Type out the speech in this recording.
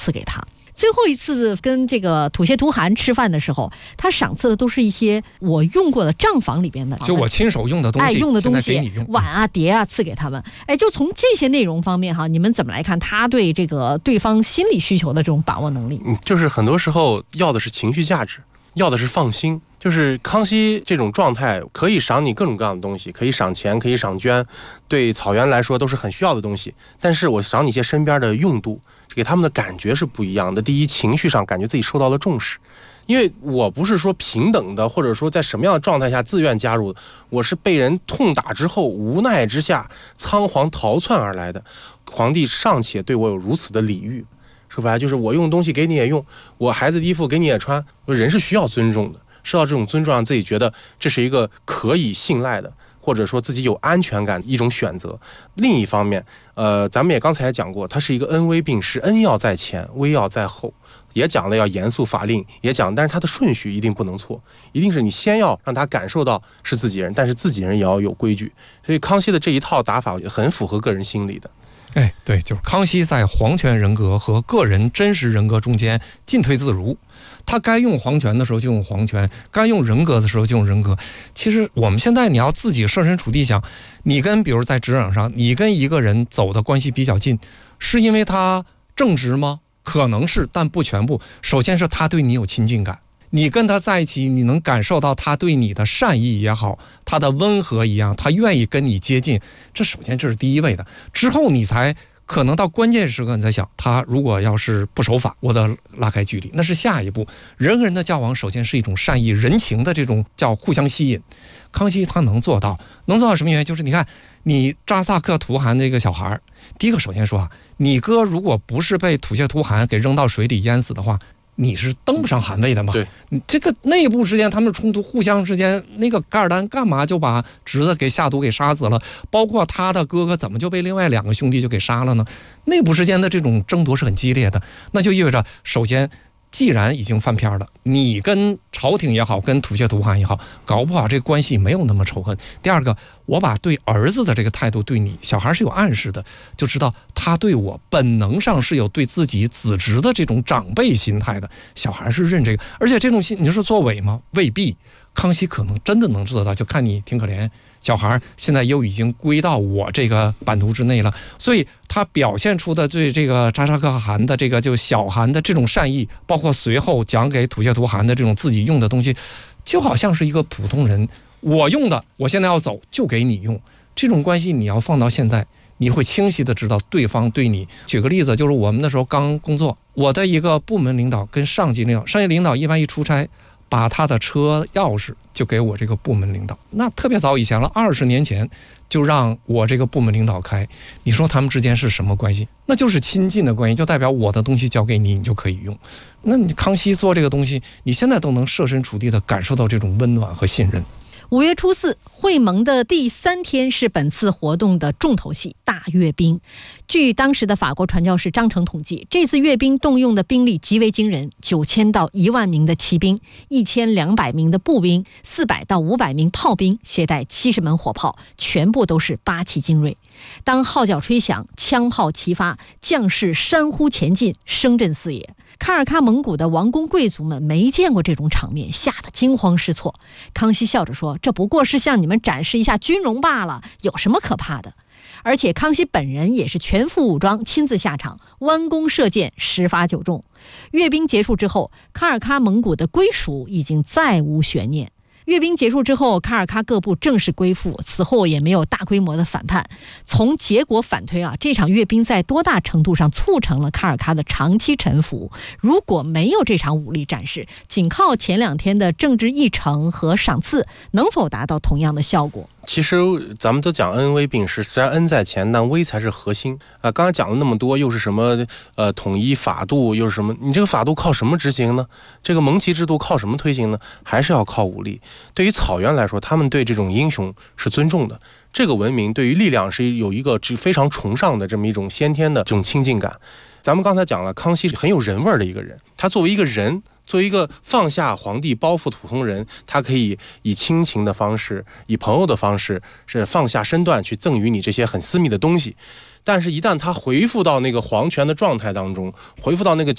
赐给他。最后一次跟这个吐谢图汗吃饭的时候，他赏赐的都是一些我用过的账房里边的， 就我亲手用的东西， 用的东西，碗啊、碟啊，赐给他们。就从这些内容方面哈，你们怎么来看他对这个对方心理需求的这种把握能力？ 就是很多时候要的是情绪价值，要的是放心。就是康熙这种状态，可以赏你各种各样的东西，可以赏钱，可以赏绢，对草原来说都是很需要的东西。但是我赏你一些身边的用度，给他们的感觉是不一样的。第一，情绪上感觉自己受到了重视，因为我不是说平等的，或者说在什么样的状态下自愿加入的，我是被人痛打之后无奈之下仓皇逃窜而来的。皇帝尚且对我有如此的礼遇，说白了就是我用东西给你也用，我孩子的衣服给你也穿，人是需要尊重的。受到这种尊重，让自己觉得这是一个可以信赖的，或者说自己有安全感的一种选择。另一方面，咱们也刚才讲过，它是一个恩威并施，恩要在前，威要在后，也讲了要严肃法令，也讲，但是它的顺序一定不能错，一定是你先要让他感受到是自己人，但是自己人也要有规矩。所以康熙的这一套打法很符合个人心理的。 对，就是康熙在皇权人格和个人真实人格中间进退自如，他该用皇权的时候就用皇权，该用人格的时候就用人格。其实我们现在你要自己设身处地想，你跟比如在职场上，你跟一个人走的关系比较近，是因为他正直吗？可能是，但不全部。首先是他对你有亲近感，你跟他在一起，你能感受到他对你的善意也好，他的温和一样，他愿意跟你接近，这首先这是第一位的。之后你才可能到关键时刻你在想，他如果要是不守法，我得拉开距离，那是下一步。人跟人的交往首先是一种善意人情的这种叫互相吸引。康熙他能做到什么原因？就是你看你扎萨克图汗这个小孩，第一个首先说啊，你哥如果不是被吐谢图汗给扔到水里淹死的话，你是登不上汗位的嘛？ 对， 你这个内部之间他们冲突，互相之间，那个噶尔丹干嘛就把侄子给下毒给杀死了？包括他的哥哥怎么就被另外2个兄弟就给杀了呢？内部之间的这种争夺是很激烈的，那就意味着首先，既然已经翻篇了，你跟朝廷也好，跟吐谢图汗也好，搞不好这个关系没有那么仇恨。第二个，我把对儿子的这个态度对你小孩是有暗示的，就知道他对我本能上是有对自己子侄的这种长辈心态的，小孩是认这个。而且这种心你说作伪吗？未必。康熙可能真的能做到，就看你挺可怜，小孩现在又已经归到我这个版图之内了，所以他表现出的对这个扎萨克汗的这个就小汗的这种善意，包括随后讲给吐谢图汗的这种自己用的东西，就好像是一个普通人，我用的，我现在要走就给你用。这种关系你要放到现在，你会清晰的知道对方对你。举个例子，就是我们那时候刚工作，我的一个部门领导跟上级领导一般一出差，把他的车钥匙就给我这个部门领导，那特别早以前了，20年前就让我这个部门领导开。你说他们之间是什么关系？那就是亲近的关系，就代表我的东西交给你，你就可以用。那你康熙做这个东西，你现在都能设身处地的感受到这种温暖和信任。 5月初4，会盟的第3天是本次活动的重头戏——大阅兵。据当时的法国传教士张成统计，这次阅兵动用的兵力极为惊人，9000到1万名的骑兵，1200名的步兵，400到500名炮兵，携带70门火炮，全部都是8旗精锐。当号角吹响，枪炮齐发，将士山呼前进，声震四野。卡尔喀蒙古的王公贵族们没见过这种场面，吓得惊慌失措。康熙笑着说，这不过是向你们展示一下军容罢了，有什么可怕的？而且康熙本人也是全副武装亲自下场，弯弓射箭，10发9中。阅兵结束之后，卡尔喀蒙古的归属已经再无悬念。阅兵结束之后，卡尔喀各部正式归附，此后也没有大规模的反叛。从结果反推这场阅兵在多大程度上促成了卡尔喀的长期臣服？如果没有这场武力战事，仅靠前2天的政治议程和赏赐，能否达到同样的效果？ 其实咱们都讲恩威并施，虽然恩在前，但威才是核心啊。刚才讲了那么多，又是什么统一法度，又是什么？你这个法度靠什么执行呢？这个蒙旗制度靠什么推行呢？还是要靠武力。对于草原来说，他们对这种英雄是尊重的。这个文明对于力量是有一个非常崇尚的这么一种先天的这种亲近感。咱们刚才讲了，康熙很有人味的一个人，他作为一个人，作为一个放下皇帝包袱的普通人，他可以以亲情的方式，以朋友的方式，是放下身段去赠予你这些很私密的东西。但是一旦他回复到那个皇权的状态当中，回复到那个